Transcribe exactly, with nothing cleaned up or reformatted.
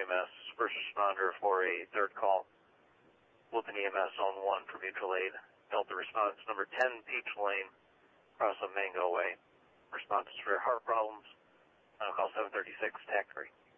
M S, first responder for a third call. Wilton E M S on one for mutual aid. Delta response number ten, Peach Lane, across of Mango Way. Response is for heart problems. I'll call seven thirty-six, TAC three.